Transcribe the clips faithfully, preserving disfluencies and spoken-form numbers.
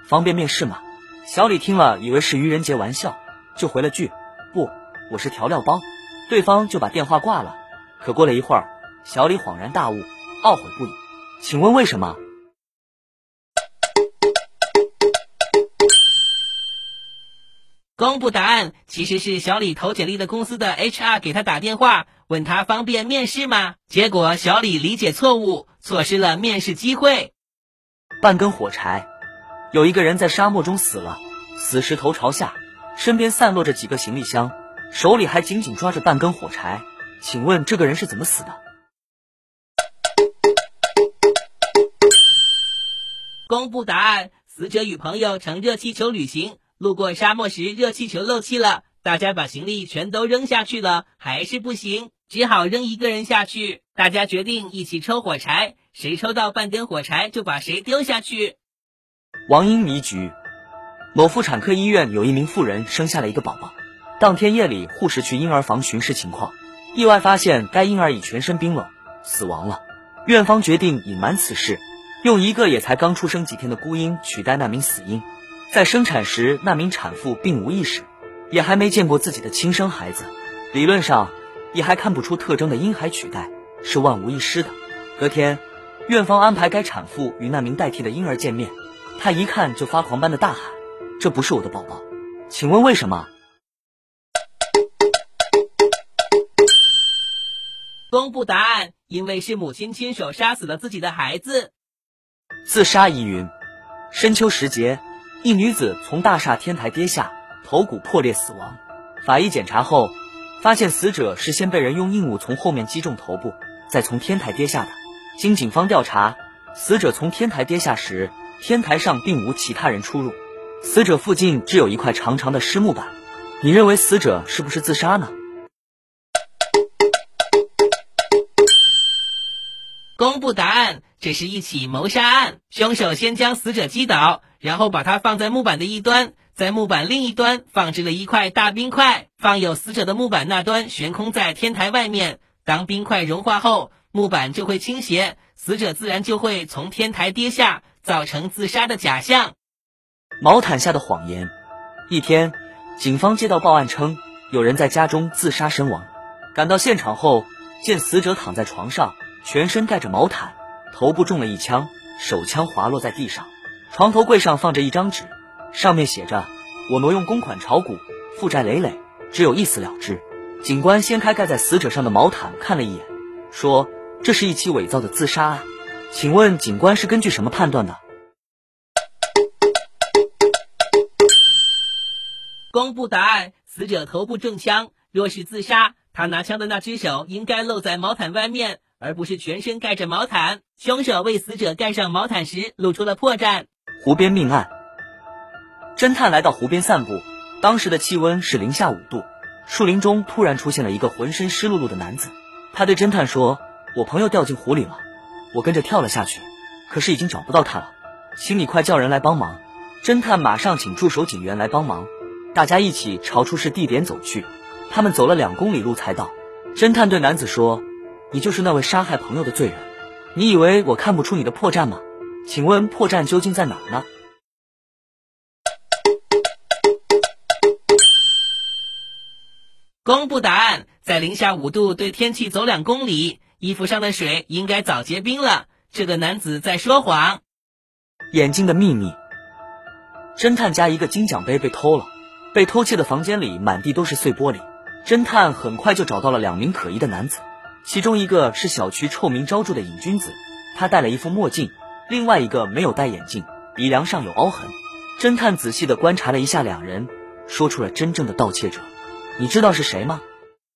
方便面试吗？小李听了以为是愚人节玩笑，就回了句不，我是调料包。对方就把电话挂了。可过了一会儿，小李恍然大悟，懊悔不已。请问为什么？ 公布答案，其实是小李投简历的公司的 H R 给他打电话，问他方便面试吗？结果小李理解错误，错失了面试机会。 半根火柴，有一个人在沙漠中死了，死时头朝下，身边散落着几个行李箱，手里还紧紧抓着半根火柴。请问这个人是怎么死的？ 公布答案，死者与朋友乘热气球旅行，路过沙漠时热气球漏气了，大家把行李全都扔下去了，还是不行，只好扔一个人下去。大家决定一起抽火柴，谁抽到半根火柴就把谁丢下去。 王英迷局。某妇产科医院有一名妇人生下了一个宝宝，当天夜里护士去婴儿房巡视情况，意外发现该婴儿已全身冰冷，死亡了。院方决定隐瞒此事，用一个也才刚出生几天的孤婴取代那名死婴。在生产时，那名产妇并无意识，也还没见过自己的亲生孩子，理论上也还看不出特征的婴孩取代是万无一失的。隔天，院方安排该产妇与那名代替的婴儿见面，她一看就发狂般的大喊：这不是我的宝宝。请问为什么？ 公布答案，因为是母亲亲手杀死了自己的孩子。 自杀疑云。深秋时节，一女子从大厦天台跌下，头骨破裂死亡。法医检查后发现，死者是先被人用硬物从后面击中头部，再从天台跌下的。经警方调查，死者从天台跌下时，天台上并无其他人出入，死者附近只有一块长长的湿木板。你认为死者是不是自杀呢？ 公布答案，这是一起谋杀案，凶手先将死者击倒，然后把他放在木板的一端，在木板另一端放置了一块大冰块，放有死者的木板那端悬空在天台外面。当冰块融化后，木板就会倾斜，死者自然就会从天台跌下，造成自杀的假象。 毛毯下的谎言。一天，警方接到报案称有人在家中自杀身亡，赶到现场后，见死者躺在床上，全身盖着毛毯，头部中了一枪，手枪滑落在地上。床头柜上放着一张纸，上面写着：我挪用公款炒股，负债累累，只有一死了之。警官掀开盖在死者上的毛毯看了一眼，说这是一起伪造的自杀案。请问警官是根据什么判断的？ 公布答案，死者头部中枪，若是自杀，他拿枪的那只手应该露在毛毯外面，而不是全身盖着毛毯。凶手为死者盖上毛毯时露出了破绽。 湖边命案。侦探来到湖边散步，当时的气温是零下五度，树林中突然出现了一个浑身湿漉漉的男子。他对侦探说：我朋友掉进湖里了，我跟着跳了下去，可是已经找不到他了，请你快叫人来帮忙。侦探马上请驻守警员来帮忙，大家一起朝出事地点走去。他们走了两公里路才到。侦探对男子说：你就是那位杀害朋友的罪人，你以为我看不出你的破绽吗？请问破绽究竟在哪儿呢？ 公布答案，在零下五度对天气走两公里，衣服上的水应该早结冰了。这个男子在说谎。 眼睛的秘密。侦探家一个金奖杯被偷了，被偷窃的房间里满地都是碎玻璃。侦探很快就找到了两名可疑的男子，其中一个是小区臭名昭著的瘾君子，他戴了一副墨镜，另外一个没有戴眼镜，鼻梁上有凹痕。侦探仔细地观察了一下两人，说出了真正的盗窃者。你知道是谁吗？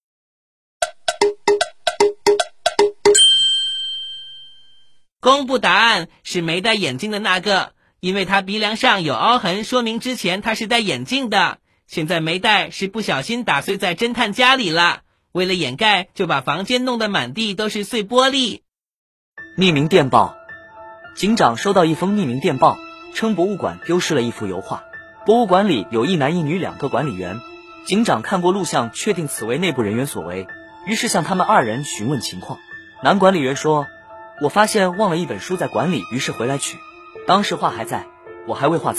公布答案，是没戴眼镜的那个，因为他鼻梁上有凹痕，说明之前他是戴眼镜的，现在没戴是不小心打碎在侦探家里了，为了掩盖就把房间弄得满地都是碎玻璃。 匿名电报。警长收到一封匿名电报，称博物馆丢失了一幅油画，博物馆里有一男一女两个管理员。警长看过录像，确定此为内部人员所为，于是向他们二人询问情况。男管理员说：我发现忘了一本书在馆里，于是回来取，当时画还在，我还未画